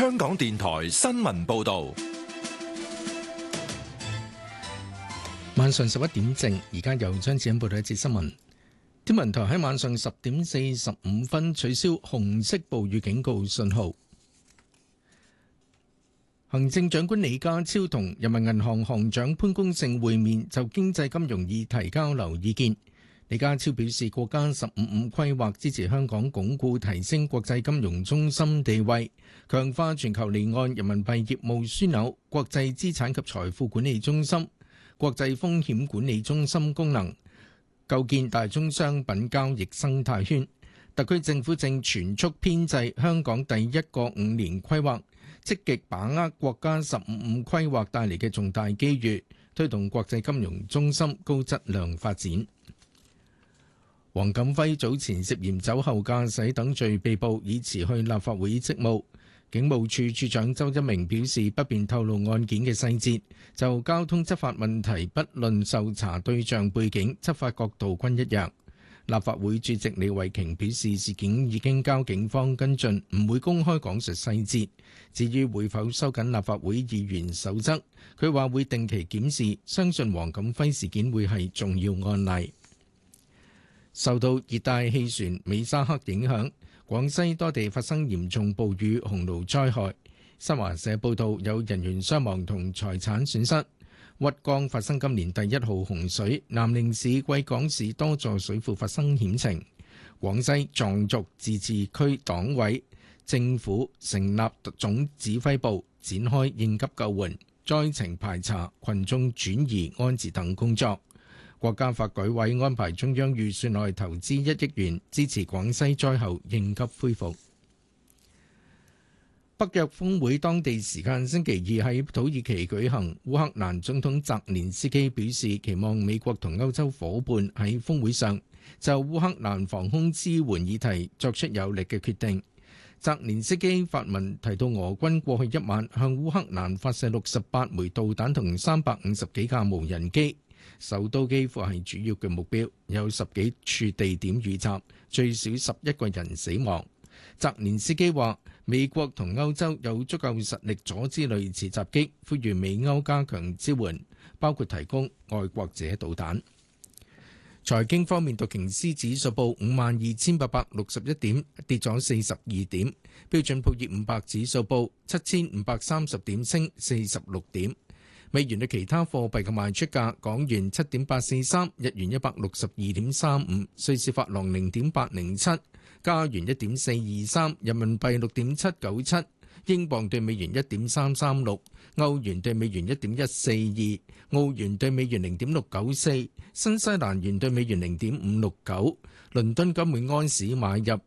香港電台新聞報道。 晚上11點正，而家由張子欣報道一節新聞。天文台喺晚上10點45分取消紅色暴雨警告信號。行政長官李家超同人民銀行行長潘功勝會面，就經濟金融議題交流意見。李家超表示，國家15+5規劃支持香港鞏固提升國際金融中心地位，強化全球離岸人民幣業務樞紐、國際資產及財富管理中心、國際風險管理中心功能，構建大宗商品交易生態圈。特區政府正全速編製香港第一個5年規劃，積極把握國家15+5規劃帶嚟嘅重大機遇，推動國際金融中心高質量發展。黃錦輝早前涉嫌酒後駕駛等罪被捕，已辭去立法會職務。警務處處長周一鳴表示，不便透露案件嘅細節，就交通執法問題不論受查對象背景、執法角度均一樣。立法會主席李慧瓊表示，事件已經交警方跟進，唔會公開講述細節。至於會否收緊立法會議員守則，佢話會定期檢視，相信黃錦輝事件會係重要案例。受到熱帶氣旋美沙克影響，廣西多地發生嚴重暴雨洪澇災害。新華社報道，有人員傷亡同財產損失。鬱江發生今年第1號洪水，南寧市、貴港市多座水庫發生險情。廣西藏族自治區黨委政府成立總指揮部，展開應急救援、災情排查、群眾轉移安置等工作。國家發改委安排中央預算內投資1億元，支持廣西災後應急恢復。北約峰會當地時間星期二喺土耳其舉行，烏克蘭總統澤連斯基表示，期望美國同歐洲夥伴喺峰會上就烏克蘭防空支援議題作出有力嘅決定。澤連斯基發文提到，俄軍過去一晚向烏克蘭發射68枚導彈同350幾架無人機。首都基輔係主要嘅目標，有10幾處地點遇襲，最少11個人死亡。澤連斯基話，美國同歐洲有足夠實力阻止類似襲擊，呼籲美歐加強支援，包括提供愛國者導彈。財經方面，道瓊斯指數報52,861點，跌咗42點；標準普爾500指數報7,530點，升46點。美元對其他貨幣嘅賣出價：港元7.843，日元162.35，瑞士法郎0.807，加元1.423，人民幣6.797，英鎊對美元1.336，歐元對美元1.142，澳元對美元0.694，新西蘭元對美元0.569。倫敦金每安士買入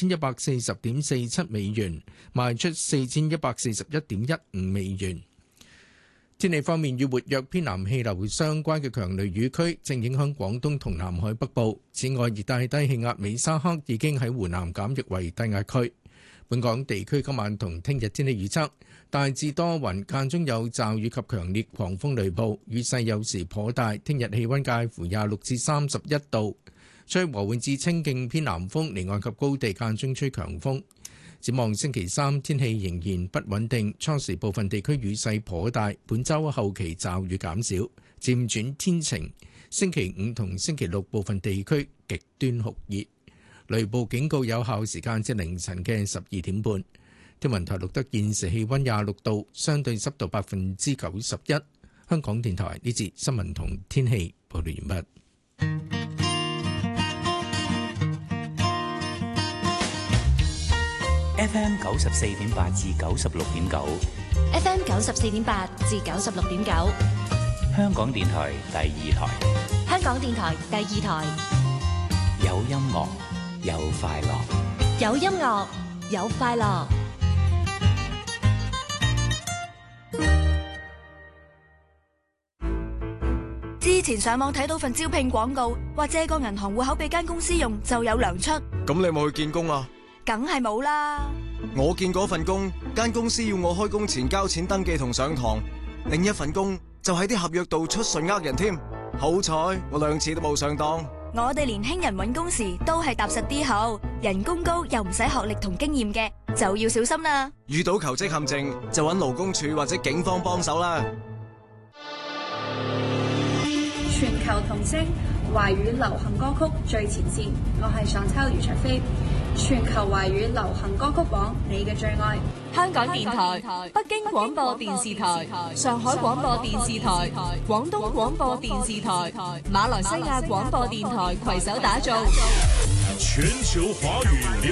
4140.47美元，賣出4141.15美元。天氣方面，與活躍偏南氣流相關嘅強雷雨區正影響廣東同南海北部。此外，熱帶低氣壓美沙克已經喺湖南減弱為低壓區。本港地區今晚同聽日天氣預測，大致多雲，間中有驟雨及強烈狂風雷暴，雨勢有時頗大。聽日氣溫介乎26至31度，吹和緩至清勁偏南風，離岸及高地間中吹強風。展望星期三，天氣仍然不穩定，初時部分地區雨勢頗大。本週後期驟雨減少，漸轉天晴。星期五同星期六部分地區極端酷熱，雷暴警告有效時間至凌晨嘅12點半。天文台錄得現時氣溫26度，相對濕度91%。香港電台呢節新聞同天氣報道完畢。 FM 94.8至96.9 ，FM 94.8至96.9， 香港電台第2台， 香港電台第2台， 有音樂有快樂， 有音樂有快樂。之前上網睇到份招聘廣告，話借個銀行戶口俾間公司用就有糧出。 咁你有冇去見工啊？ 梗係冇啦！ 我見嗰份工，間公司要我開工前交錢登記同上堂，另一份工就喺啲合約度出信呃人添。好彩我2次都冇上當。 我哋年輕人搵工時都係踏實啲好， 人工高又唔使學歷同經驗嘅，就要小心啦。 遇到求職陷阱，就揾勞工處或者警方幫手啦。 全球同聲，華語流行歌曲最前線，我係上秋余卓飛。全球華語流行歌曲榜，你嘅最愛。 香港電台、北京廣播電視台、上海廣播電視台、廣東廣播電視台、馬來西亞廣播電台攜手打造全球華語